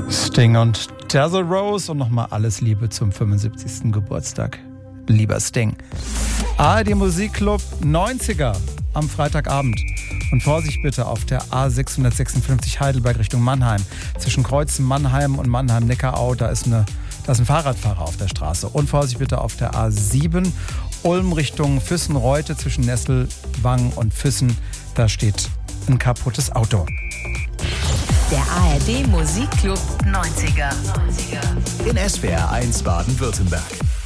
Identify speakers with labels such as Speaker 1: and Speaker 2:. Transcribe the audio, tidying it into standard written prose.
Speaker 1: Sting und Dazzle Rose und nochmal alles Liebe zum 75. Geburtstag. Lieber Sting. ARD Musikclub 90er am Freitagabend. Und Vorsicht bitte auf der A656 Heidelberg Richtung Mannheim. Zwischen Kreuzen Mannheim und Mannheim-Neckarau, da ist ein Fahrradfahrer auf der Straße. Und Vorsicht bitte auf der A7 Ulm Richtung Füssen-Reute zwischen Nesselwang und Füssen. Da steht ein kaputtes Auto.
Speaker 2: Der ARD Musikclub 90er.
Speaker 3: In SWR 1 Baden-Württemberg.